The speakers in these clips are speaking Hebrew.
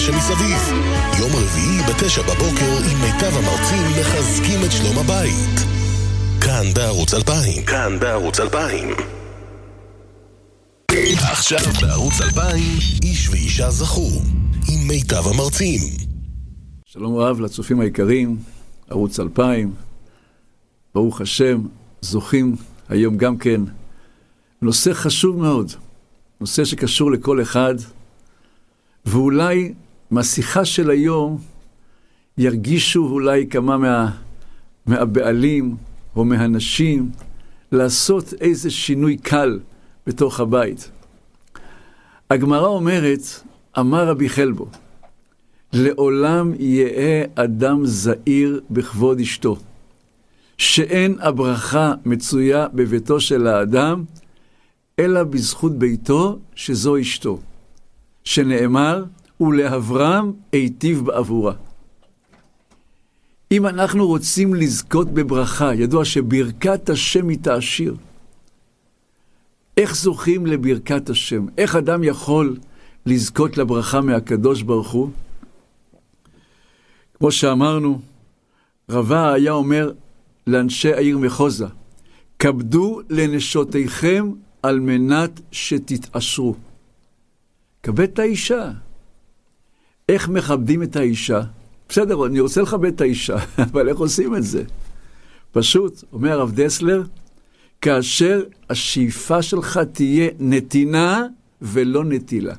שמסביב. יום רביעי ב9 בבוקר עם מיטב המרצים מחזקים את שלום הבית. כאן בערוץ 2000. כאן בערוץ 2000. עכשיו בערוץ 2000, איש ואישה זכו, עם מיטב המרצים. שלום רב לצופים היקרים, ערוץ 2000, ברוך השם, זוכים היום גם כן. נושא חשוב מאוד, נושא שקשור לכל אחד, ואולי מהשיחה של היום ירגישו אולי כמה מהבעלים או מהנשים לעשות איזה שינוי קל בתוך הבית. הגמרא אומרת, אמר רבי חלבו, לעולם יהיה אדם זהיר בכבוד אשתו, שאין הברכה מצויה בביתו של האדם, אלא בזכות ביתו שזו אשתו, שנאמר, ולאברהם היטיב בעבורה. אם אנחנו רוצים לזכות בברכה, ידוע שברכת השם היא תעשיר. איך זוכים לברכת השם? איך אדם יכול לזכות לברכה מהקדוש ברוך הוא? כמו שאמרנו, רבה היה אומר לאנשי העיר מחוזה, כבדו לנשותיכם על מנת שתתעשרו. כבד את האישה. איך מכבדים את האישה? בסדר, אני רוצה לכבד את האישה, אבל איך עושים את זה? פשוט, אומר הרב דסלר, כאשר השאיפה שלך תהיה נתינה ולא נטילה.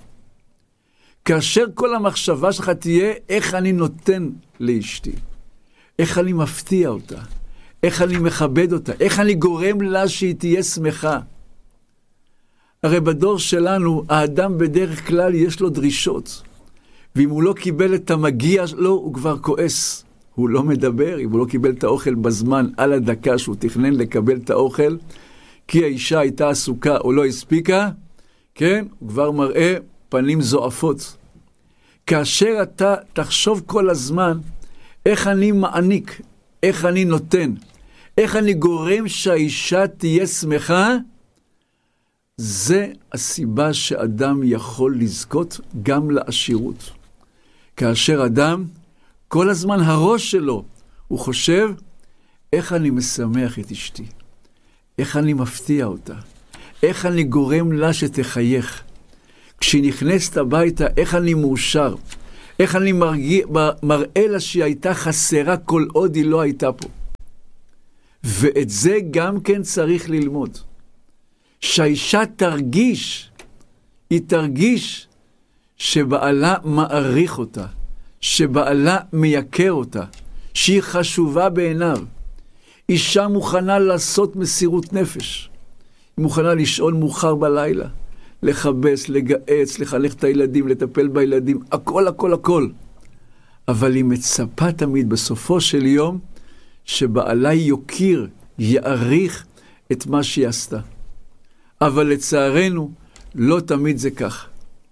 כאשר כל המחשבה שלך תהיה איך אני נותן לאשתי, איך אני מפתיע אותה, איך אני מכבד אותה, איך אני גורם לה שהיא תהיה שמחה. הרי בדור שלנו האדם בדרך כלל יש לו דרישות, ואם הוא לא קיבל את המגיע לו הוא כבר כועס, הוא לא מדבר. אם הוא לא קיבל את האוכל בזמן על הדקה שהוא תכנן לקבל את האוכל, כי האישה הייתה עסוקה או לא הספיקה, כן, הוא כבר מראה פנים זועפות. כאשר אתה תחשוב כל הזמן איך אני מעניק, איך אני נותן, איך אני גורם שהאישה תהיה שמחה, זה הסיבה שאדם יכול לזכות גם לעשירות. כאשר אדם, כל הזמן הראש שלו, הוא חושב, איך אני משמח את אשתי, איך אני מפתיע אותה, איך אני גורם לה שתחייך. כשהיא נכנסת הביתה, איך אני מאושר, איך אני מראה לה שהיא הייתה חסרה כל עוד היא לא הייתה פה. ואת זה גם כן צריך ללמוד. שהאישה תרגיש, היא תרגיש שבעלה מעריך אותה, שבעלה מייקר אותה, שהיא חשובה בעיניו. אישה מוכנה לעשות מסירות נפש. היא מוכנה לישון מאוחר בלילה, לחבס, לגעץ, לחנך את הילדים, לטפל בילדים, הכל, הכל, הכל. אבל היא מצפה תמיד בסופו של יום, שבעלה יוקיר, יעריך את מה שהיא עשתה. אבל לצערנו, לא תמיד זה כך.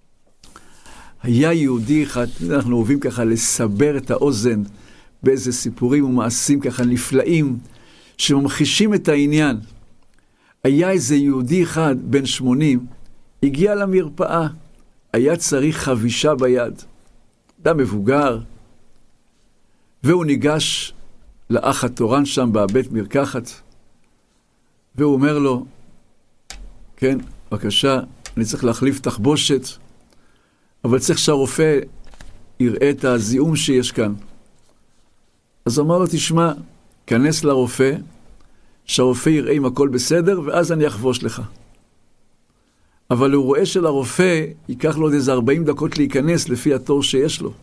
היה יהודי אחד, אנחנו אוהבים ככה לסבר את האוזן, באיזה סיפורים ומעשים ככה נפלאים, שממחישים את העניין. היה איזה יהודי אחד, בן 80, הגיע למרפאה, היה צריך חבישה ביד. אדם מבוגר, והוא ניגש לאח התורן שם בבית מרקחת, והוא אומר לו, כן, בבקשה, אני צריך להחליף תחבושת, אבל צריך שהרופא יראה את הזיהום שיש כאן. אז אמר לו, תשמע, כנס לרופא, שהרופא יראה אם הכל בסדר, ואז אני אחבוש לך. אבל הוא רואה שלרופא ייקח לו עוד איזה 40 דקות להיכנס לפי התור שיש לו.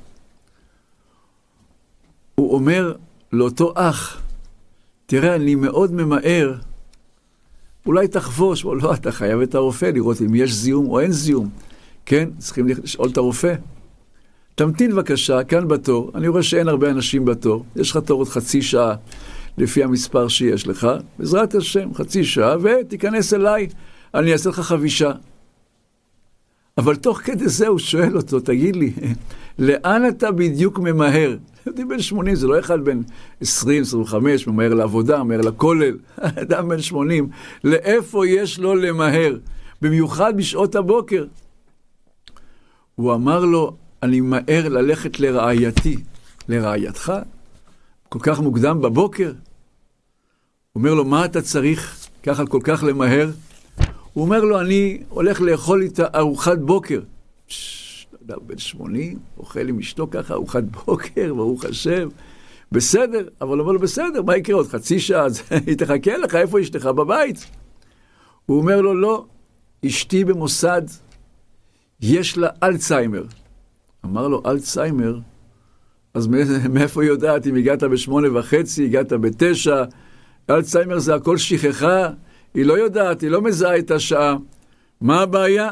הוא אומר לאותו אח, תראה, אני מאוד ממהר, אולי תחבוש, או לא, אתה חייב את הרופא לראות אם יש זיהום או אין זיהום. כן, צריכים לשאול את הרופא. תמתין בבקשה, כאן בתור, אני רואה שאין הרבה אנשים בתור, יש לך תור עוד חצי שעה לפי המספר שיש לך, בעזרת השם, חצי שעה, ותיכנס אליי, אני אעשה לך חבישה. אבל תוך כדי זה הוא שואל אותו, תגיד לי, לאן אתה בדיוק ממהר? יהודי בן 80, זה לא אחד בן 20, 25, ממהר לעבודה, ממהר לכולל, אדם בן 80, לאיפה יש לו למהר? במיוחד בשעות הבוקר. הוא אמר לו, אני מהר ללכת לרעייתי, לרעייתך, כל כך מוקדם בבוקר. הוא אומר לו, מה אתה צריך ככה כל כך למהר? הוא אומר לו, אני הולך לאכול איתה ארוחת בוקר. בן 80, אוכל עם אשתו ככה ארוחת בוקר, ברוך השם. בסדר, אבל הוא אומר לו, בסדר, מה יקרה עוד חצי שעה? היא תחכה לך, איפה אשתך? בבית. הוא אומר לו, לא, אשתי במוסד, יש לה אלצהיימר. אמר לו, אלצהיימר? אז מאיפה היא יודעת? אם הגעת ב8:30, הגעת ב9, אלצהיימר זה הכל שכחה, היא לא יודעת, היא לא מזהה את השעה. מה הבעיה?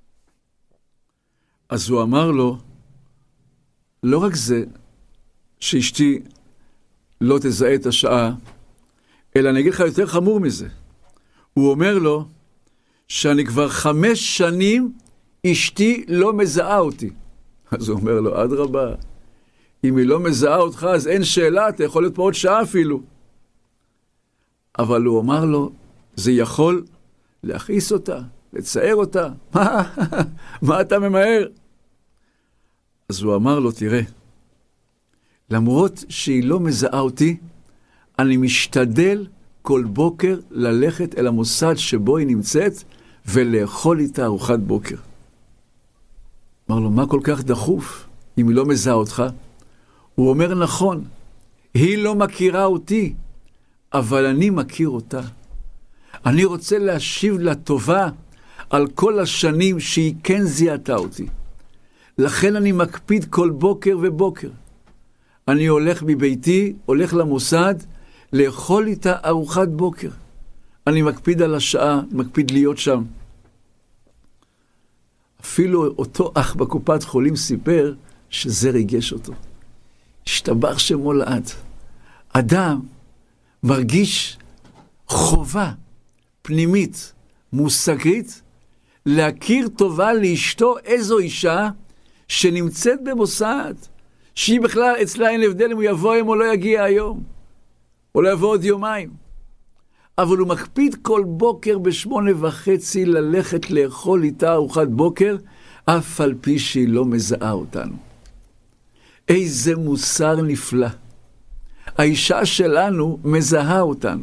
אז הוא אמר לו, לא רק זה שאשתי לא תזהה את השעה, אלא אני אגיד לך יותר חמור מזה. הוא אומר לו, שאני כבר 5 שנים אשתי לא מזהה אותי. אז הוא אומר לו, אדרבה, אם היא לא מזהה אותך, אז אין שאלה, אתה יכול להיות פה עוד שעה אפילו. אבל הוא אמר לו, זה יכול להכעיס אותה, לצער אותה. מה אתה ממהר? אז הוא אמר לו, תראה, למרות שהיא לא מזהה אותי, אני משתדל כל בוקר ללכת אל המוסד שבו היא נמצאת, ולאכול איתה ארוחת בוקר. אמר לו, מה כל כך דחוף אם היא לא מזהה אותך? הוא אומר, נכון, היא לא מכירה אותי, אבל אני מכיר אותה. אני רוצה להשיב לה טובה על כל השנים שהיא כן זיהתה אותי. לכן אני מקפיד כל בוקר ובוקר. אני הולך מביתי, הולך למוסד, לאכול איתה ארוחת בוקר. אני מקפיד על השעה, מקפיד להיות שם. אפילו אותו אח בקופת חולים סיפר שזה ריגש אותו. השתבח שמו לעד. אדם מרגיש חובה פנימית, מושגית, להכיר טובה לאשתו איזו אישה שנמצאת במוסד, שהיא בכלל אצלה אין הבדל אם הוא יבוא היום או לא יגיע היום, או לא יבוא עוד יומיים. אבל הוא מקפיד כל בוקר ב8:30 ללכת לאכול איתה ארוחת בוקר, אף על פי שהיא לא מזהה אותנו. איזה מוסר נפלא. האישה שלנו מזהה אותנו.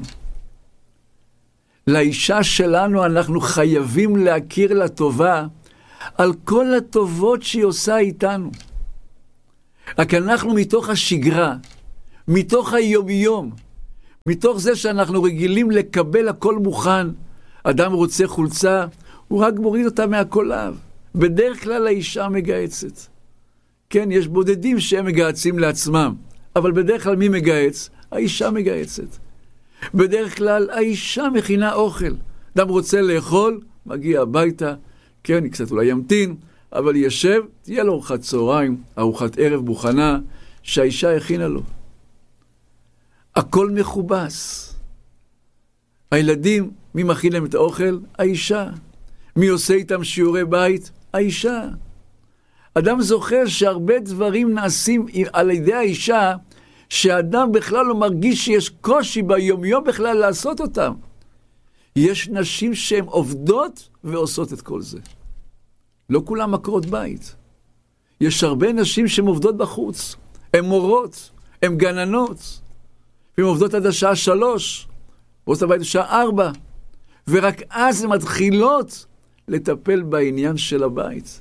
לאישה שלנו אנחנו חייבים להכיר לה טובה על כל הטובות שהיא עושה איתנו. רק אנחנו מתוך השגרה, מתוך היום-יום, מתוך זה שאנחנו רגילים לקבל הכל מוכן. אדם רוצה חולצה, הוא רק מוריד אותה מהקולב. בדרך כלל האישה מגהצת. כן, יש בודדים שהם מגהצים לעצמם, אבל בדרך כלל מי מגהץ? האישה מגהצת. בדרך כלל האישה מכינה אוכל. אדם רוצה לאכול, מגיע הביתה, כן, קצת אולי ימתין, אבל ישב, תהיה לו ארוחת צהריים, ארוחת ערב מוכנה, שהאישה הכינה לו. הכל מכובס. הילדים, מי מכין להם את האוכל? האישה. מי עושה איתם שיעורי בית? האישה. אדם זוכר שהרבה דברים נעשים על ידי האישה, שאדם בכלל לא מרגיש שיש קושי ביומיום בכלל לעשות אותם. יש נשים שהן עובדות ועושות את כל זה. לא כולם עקרות בית. יש הרבה נשים שהן עובדות בחוץ. הן מורות, הן גננות. והן עובדות עד השעה 3, עושות הבית השעה 4. ורק אז הן מתחילות לטפל בעניין של הבית.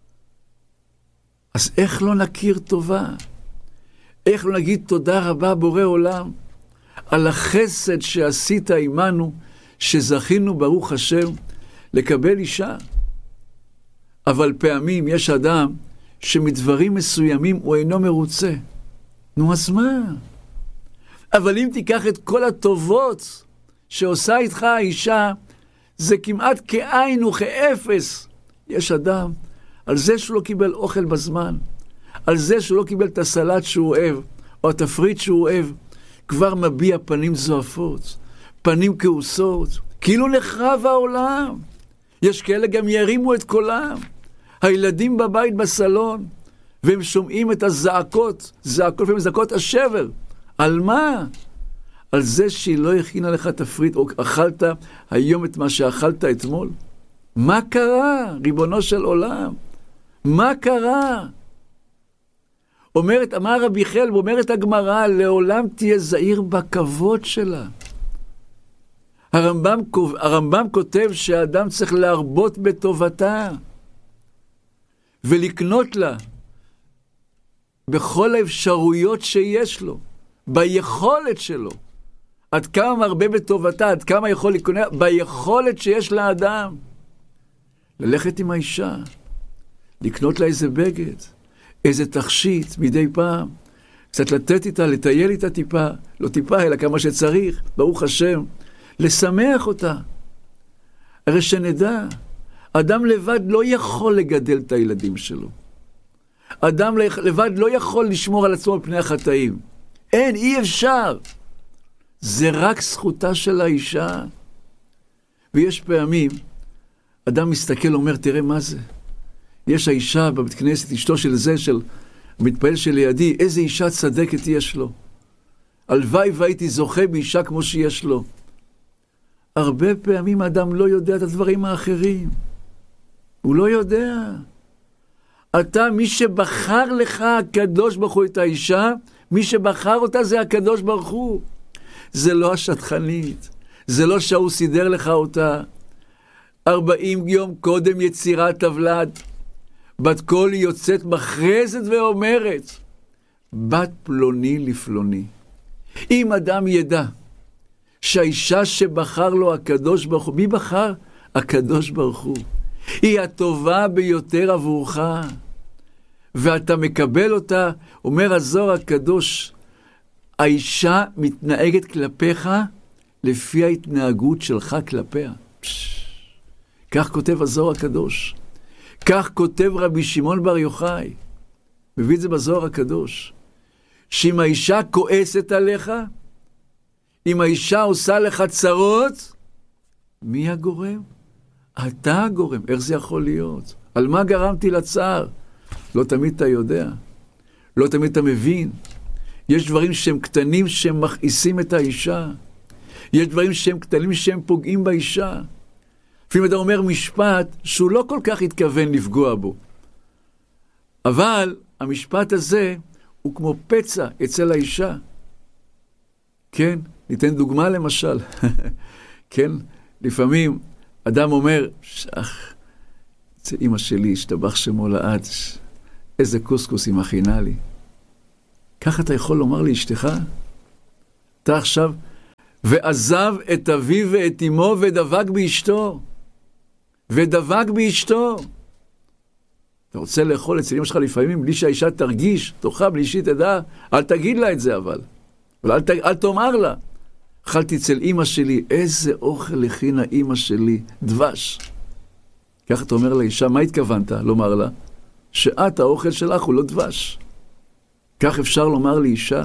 אז איך לא נכיר טובה? איך לא נגיד תודה רבה בורא עולם על החסד שעשית עמנו, שזכינו ברוך השם לקבל אישה. אבל פעמים יש אדם שמדברים מסוימים הוא אינו מרוצה. נו, אז מה? אבל אם תיקח את כל הטובות שעושה איתך האישה, זה כמעט כאין וכאפס. יש אדם, על זה שהוא לא קיבל אוכל בזמן, על זה שהוא לא קיבל את הסלט שהוא אוהב, או התפריט שהוא אוהב, כבר מביע פנים זועפות, פנים כעוסות, כאילו נחרב העולם. יש כאלה גם ירימו את קולם. הילדים בבית בסלון, והם שומעים את הזעקות, זעקות השבר. על מה? על זה שהיא לא הכינה לך תפריט, או אכלת היום את מה שאכלת אתמול. מה קרה, ריבונו של עולם? מה קרה? אמר רבי חיל, אומרת הגמרא, לעולם תהיה זהיר בכבוד שלה. הרמב"ם כותב שהאדם צריך להרבות בטובתה, ולקנות לה בכל האפשרויות שיש לו, ביכולת שלו. עד כמה מרבה בטובתה, עד כמה יכול לקנות, ביכולת שיש לאדם. ללכת עם האישה, לקנות לה איזה בגד, איזה תכשיט מדי פעם, קצת לתת איתה, לטייל איתה טיפה, לא טיפה, אלא כמה שצריך, ברוך השם, לשמח אותה. הרי שנדע, אדם לבד לא יכול לגדל את הילדים שלו. אדם לבד לא יכול לשמור על עצמו מפני החטאים. אין, אי אפשר. זה רק זכותה של האישה. ויש פעמים, אדם מסתכל, אומר, תראה מה זה. יש האישה בבית כנסת, אשתו של זה, של המתפעל שלידי, איזה אישה צדקת יש לו. הלוואי והייתי זוכה באישה כמו שיש לו. הרבה פעמים האדם לא יודע את הדברים האחרים. הוא לא יודע. אתה, מי שבחר לך הקדוש ברוך הוא את האישה, מי שבחר אותה זה הקדוש ברוך הוא. זה לא השטחנית. זה לא שהוא סידר לך אותה. 40 יום קודם יצירת הוולד. בת קול היא יוצאת מכרזת ואומרת, בת פלוני לפלוני. אם אדם ידע שהאישה שבחר לו הקדוש ברוך הוא, מי בחר? הקדוש ברוך הוא. היא הטובה ביותר עבורך, ואתה מקבל אותה, אומר הזוהר הקדוש, האישה מתנהגת כלפיך לפי ההתנהגות שלך כלפיה. כך כותב הזוהר הקדוש. כך כותב רבי שמעון בר יוחאי. מביא את זה בזוהר הקדוש. שאם האישה כועסת עליך, אם האישה עושה לך צרות, מי הגורם? אתה הגורם. איך זה יכול להיות? על מה גרמתי לצער? לא תמיד אתה יודע. לא תמיד אתה מבין. יש דברים שהם קטנים שהם מכעיסים את האישה. יש דברים שהם קטנים שהם פוגעים באישה. לפעמים אתה אומר משפט שהוא לא כל כך התכוון לפגוע בו. אבל המשפט הזה הוא כמו פצע אצל האישה. כן, ניתן דוגמה למשל. כן, לפעמים אדם אומר, זה אמא שלי, השתבח שמו לעד, איזה קוסקוס היא מכינה לי. ככה אתה יכול לומר לאשתך? אתה עכשיו, ועזב את אביו ואת אמו ודבק באשתו. ודבק באשתו. אתה רוצה לאכול אצל אמא שלך לפעמים בלי שהאישה תרגיש, תאכל בלי שהיא תדע, אל תגיד לה את זה אבל אל תאמר לה. אכלתי אצל אמא שלי, איזה אוכל הכינה אמא שלי, דבש. ככה אתה אומר לאישה, מה התכוונת לומר לה? שאת האוכל שלך הוא לא דבש. כך אפשר לומר לאישה?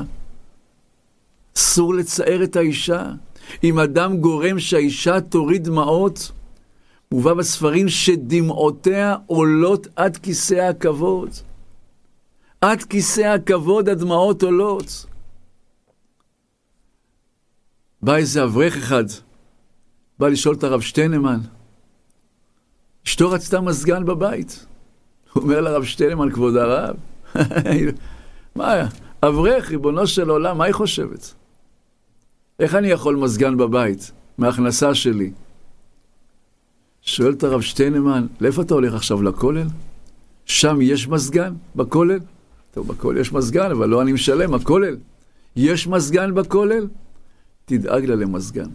אסור לצער את האישה. אם אדם גורם שהאישה תוריד דמעות, מובא בספרים שדמעותיה עולות עד כיסא הכבוד. עד כיסא הכבוד הדמעות עולות. בא איזה אברך אחד, בא לשאול את הרב שטיינמן, אשתו רצתה מזגן בבית. הוא אומר לרב שטיינמן, כבוד הרב, מה היה? אברך, ריבונו של עולם, מה היא חושבת? איך אני יכול מזגן בבית, מההכנסה שלי? שואל את הרב שטיינמן, לאיפה אתה הולך עכשיו, לכולל? שם יש מזגן בכולל? טוב, בכולל יש מזגן, אבל לא אני משלם, הכולל. יש מזגן בכולל? תדאג לה למזגן.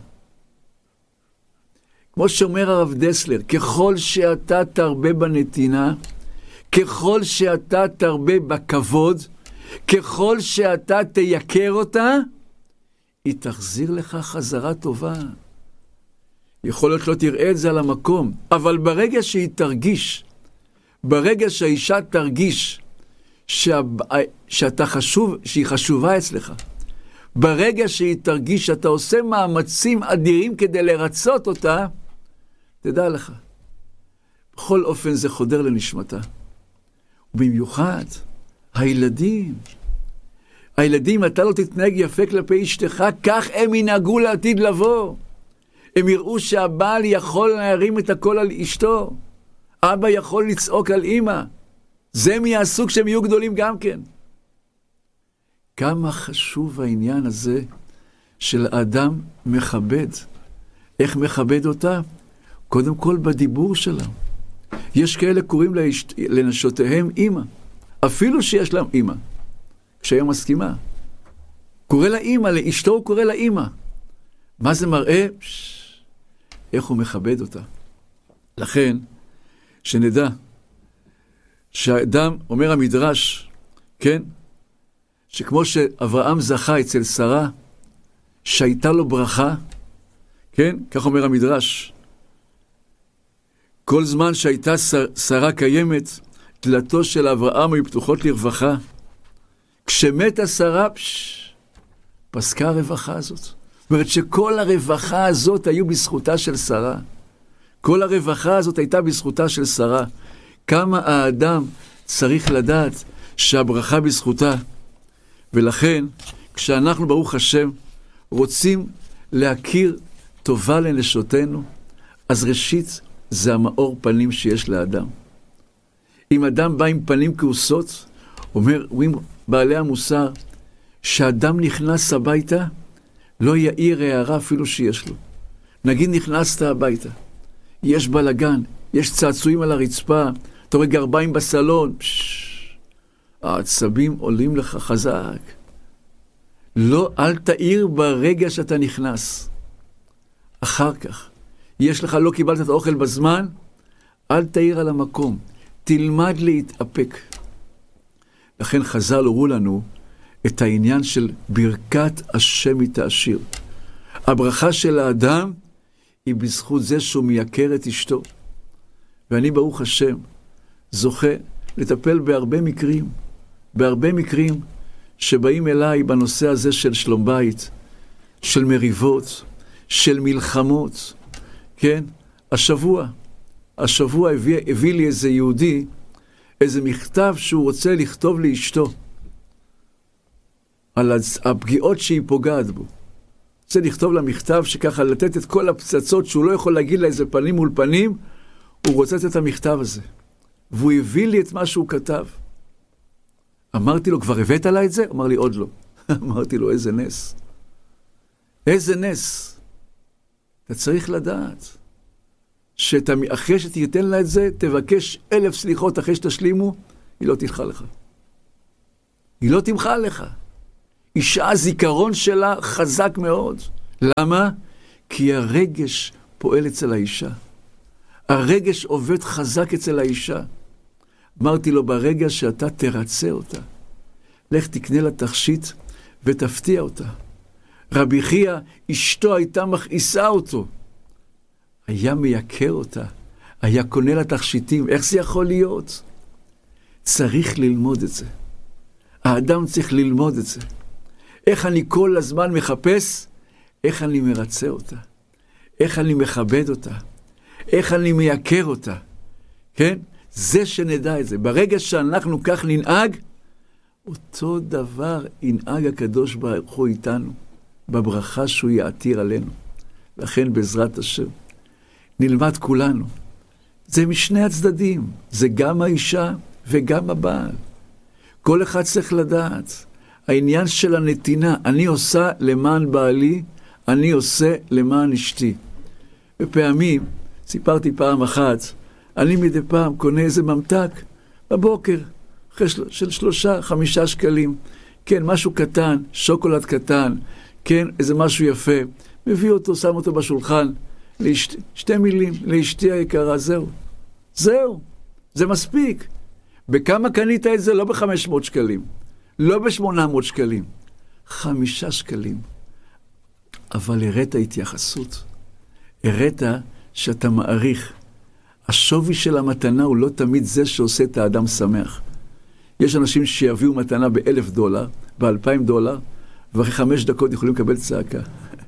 כמו שאומר הרב דסלר, ככל שאתה תרבה בנתינה, ככל שאתה תרבה בכבוד, ככל שאתה תייקר אותה, היא תחזיר לך חזרה טובה. יכול להיות לא תראה את זה על המקום, אבל ברגע שהיא תרגיש, ברגע שהאישה תרגיש שאתה חשוב, שהיא חשובה אצלך, ברגע שהיא תרגיש שאתה עושה מאמצים אדירים כדי לרצות אותה, תדע לך, בכל אופן זה חודר לנשמתה. ובמיוחד, הילדים, אתה לא תתנהג יפה כלפי אשתך, כך הם ינהגו לעתיד לבוא. הם יראו שהבעל יכול להרים את הכל על אשתו. אבא יכול לצעוק על אמא. זה מי יעשו כשהם יהיו גדולים גם כן. כמה חשוב העניין הזה של אדם מכבד. איך מכבד אותה? קודם כל בדיבור שלה. יש כאלה קוראים לנשותיהם אמא, אפילו שיש להם אמא, כשהיא מסכימה. קורא לה אמא, לאשתו הוא קורא לה אמא. מה זה מראה? איך הוא מכבד אותה. לכן, שנדע שהאדם, אומר המדרש, כן? שכמו שאברהם זכה אצל שרה, שהייתה לו ברכה, כן? כך אומר המדרש. כל זמן שהייתה שרה קיימת, דלתו של אברהם היו פתוחות לרווחה. כשמתה שרה, פסקה הרווחה הזאת. זאת אומרת שכל הרווחה הזאת היו בזכותה של שרה. כל הרווחה הזאת הייתה בזכותה של שרה. כמה האדם צריך לדעת שהברכה בזכותה. ולכן, כשאנחנו ברוך השם רוצים להכיר טובה לנשותינו, אז ראשית זה המאור פנים שיש לאדם. אם אדם בא עם פנים כעוסות, אומרים בעלי המוסר, שאדם נכנס הביתה, לא יאיר הערה אפילו שיש לו. נגיד נכנסת הביתה, יש בלגן, יש צעצועים על הרצפה, אתה רואה גרביים בסלון, העצבים עולים לך חזק. לא, אל תאיר ברגע שאתה נכנס. אחר כך, יש לך, לא קיבלת את האוכל בזמן, אל תאיר על המקום, תלמד להתאפק. לכן חז"ל הורו לנו את העניין של ברכת השם יתעשיר. הברכה של האדם היא בזכות זה שהוא מייקר את אשתו. ואני ברוך השם זוכה לטפל בהרבה מקרים שבאים אליי בנושא הזה של שלום בית, של מריבות, של מלחמות. כן? השבוע הביא לי איזה יהודי, איזה מכתב שהוא רוצה לכתוב לאשתו, על הפגיעות שהיא פוגעת בו. רוצה לכתוב לה מכתב שככה לתת את כל הפצצות שהוא לא יכול להגיד לה איזה פנים מול פנים, הוא רוצה לתת את המכתב הזה. והוא הביא לי את מה שהוא כתב. אמרתי לו, כבר הבאת לה את זה? אמר לי, עוד לא. אמרתי לו, איזה נס. איזה נס. אתה צריך לדעת אחרי שתיתן לה את זה, תבקש 1000 סליחות אחרי שתשלימו, היא לא תלכה לך. היא לא תמחה לך. אישה, הזיכרון שלה חזק מאוד. למה? כי הרגש פועל אצל האישה. הרגש עובד חזק אצל האישה. אמרתי לו, ברגע שאתה תרצה אותה, לך תקנה לה תכשיט ותפתיע אותה. רבי חייא, אשתו הייתה מכעיסה אותו. היה מייקר אותה, היה קונה לה תכשיטים. איך זה יכול להיות? צריך ללמוד את זה. האדם צריך ללמוד את זה. איך אני כל הזמן מחפש? איך אני מרצה אותה? איך אני מכבד אותה? איך אני מייקר אותה? כן? זה שנדע את זה. ברגע שאנחנו כך ננהג, אותו דבר ינהג הקדוש ברוך הוא איתנו, בברכה שהוא יעתיר עלינו. לכן בעזרת השם, נלמד כולנו. זה משני הצדדים. זה גם האישה וגם הבעל. כל אחד צריך לדעת. העניין של הנתינה, אני עושה למען בעלי, אני עושה למען אשתי. בפעמים, סיפרתי פעם אחת, אני מדי פעם קונה איזה ממתק בבוקר, של 3-5 שקלים. כן, משהו קטן, שוקולד קטן, כן, איזה משהו יפה. מביא אותו, שם אותו בשולחן, 2 מילים, לאשתי היקרה, זהו, זה מספיק. בכמה קנית את זה? לא ב500 שקלים, לא ב800 שקלים, 5 שקלים. אבל הראת התייחסות, הראת שאתה מעריך. השווי של המתנה הוא לא תמיד זה שעושה את האדם שמח. יש אנשים שיביאו מתנה $1,000, $2,000, ואחרי 5 דקות יכולים לקבל צעקה.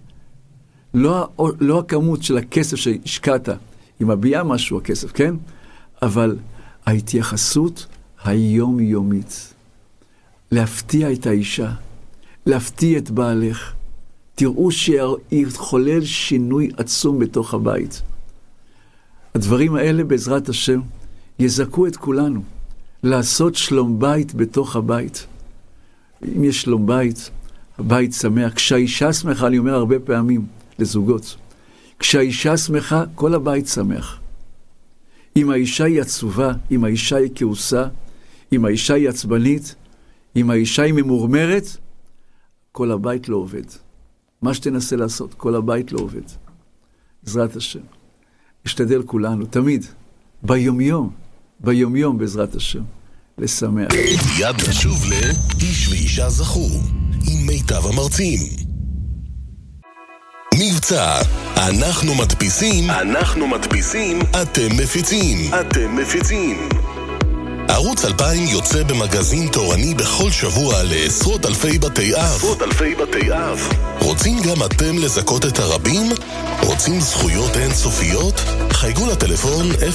לא הכמות של הכסף שהשקעת, היא מביאה משהו הכסף, כן? אבל ההתייחסות היומיומית. להפתיע את האישה, להפתיע את בעלך. תראו שיחולל שינוי עצום בתוך הבית. הדברים האלה בעזרת השם יזכו את כולנו לעשות שלום בית בתוך הבית. אם יש לו בית, הבית שמח. כשהאישה שמחה, אני אומר הרבה פעמים לזוגות, כשהאישה שמחה, כל הבית שמח. אם האישה היא עצובה, אם האישה היא כעוסה, אם האישה היא עצבנית, אם האישה היא ממורמרת, כל הבית לא עובד. מה שתנסה לעשות, כל הבית לא עובד. בעזרת השם. נשתדל כולנו, תמיד, ביומיום בעזרת השם, לשמח. מיד נשוב לאיש ואישה זכו, עם מיטב המרצים. מבצע, אנחנו מדפיסים, אתם מפיצים. ערוץ 2000 יוצא במגזין תורני בכל שבוע לעשרות אלפי בתי אב. רוצים גם אתם לזכות את הרבים? רוצים זכויות אינסופיות? חייגו לטלפון